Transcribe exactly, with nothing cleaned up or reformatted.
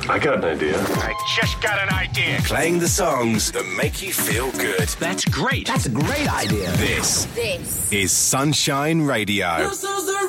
I got an idea. I just got an idea. Playing the songs that make you feel good. That's great. That's a great idea. This, This is Sunshine Radio. This is the